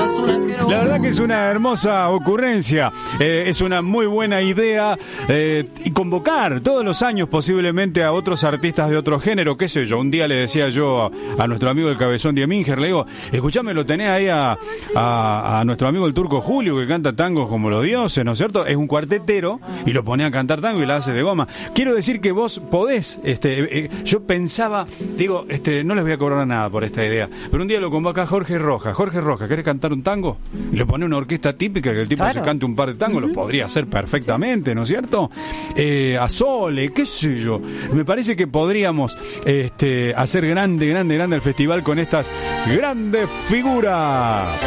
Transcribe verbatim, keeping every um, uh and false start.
La verdad que es una hermosa ocurrencia, eh, es una muy buena idea, eh, y convocar todos los años posiblemente a otros artistas de otro género, qué sé yo. Un día le decía yo a, a nuestro amigo el Cabezón Dieminger, le digo, escuchame, lo tenés ahí a, a, a nuestro amigo el Turco Julio, que canta tangos como los dioses, ¿no es cierto? Es un cuartetero y lo pone a cantar tango y la hace de goma. Quiero decir que vos podés, este, eh, yo pensaba, digo, este, no les voy a cobrar nada por esta idea, pero un día lo convoca Jorge Rojas. Jorge Rojas, ¿querés cantar un tango? Y le pone una orquesta típica, que el tipo claro. se cante un par de tangos, uh-huh. lo podría hacer perfectamente, sí. ¿no es cierto? Eh, a Sole, qué sé yo. Me parece que podríamos este, hacer grande, grande, grande el festival con estas grandes figuras.